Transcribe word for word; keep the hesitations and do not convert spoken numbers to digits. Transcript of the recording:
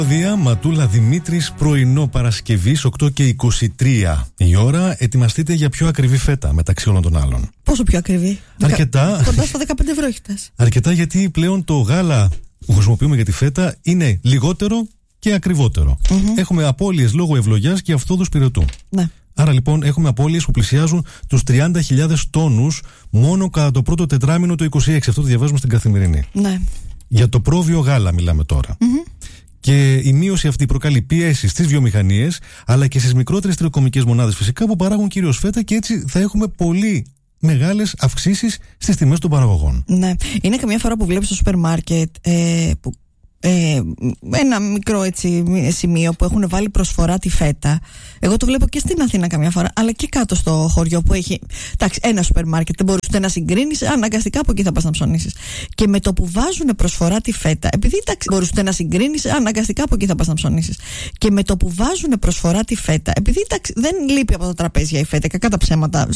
Δία Ματούλα Δημήτρης, πρωινό Παρασκευής, οκτώ και είκοσι τρία η ώρα. Ετοιμαστείτε για πιο ακριβή φέτα μεταξύ όλων των άλλων. Πόσο πιο ακριβή? Αρκετά. Κοντά στα δεκαπέντε ευρώ έχει φτάσει. Αρκετά, γιατί πλέον το γάλα που χρησιμοποιούμε για τη φέτα είναι λιγότερο και ακριβότερο. Mm-hmm. Έχουμε απώλειες λόγω ευλογιάς και αυθόδους πυρετού. Ναι. Άρα λοιπόν έχουμε απώλειες που πλησιάζουν τους τριάντα χιλιάδες τόνους μόνο κατά το πρώτο τετράμινο του είκοσι έξι. Αυτό το διαβάζουμε στην Καθημερινή. Ναι. Για το πρόβιο γάλα μιλάμε τώρα. Mm-hmm. Και η μείωση αυτή προκαλεί πίεση στις βιομηχανίες, αλλά και στις μικρότερες τηλεκομικές μονάδες φυσικά, που παράγουν κυρίως φέτα, και έτσι θα έχουμε πολύ μεγάλες αυξήσεις στις τιμές των παραγωγών. Ναι. Είναι καμιά φορά που βλέπεις στο σούπερ μάρκετ ε, που, ε, ένα μικρό έτσι, σημείο που έχουν βάλει προσφορά τη φέτα. Εγώ το βλέπω και στην Αθήνα καμιά φορά, αλλά και κάτω στο χωριό που έχει. Εντάξει, ένα σούπερ μάρκετ δεν μπορούσε να συγκρίνει, αναγκαστικά από εκεί θα πας να ψωνίσεις. Και με το που βάζουν προσφορά τη φέτα, επειδή εντάξει, μπορούσε να συγκρίνει, αναγκαστικά από εκεί θα πας να ψωνίσεις. Και με το που βάζουν προσφορά τη φέτα, επειδή εντάξει, δεν λείπει από τα τραπέζια η φέτα, κακά τα ψέματα.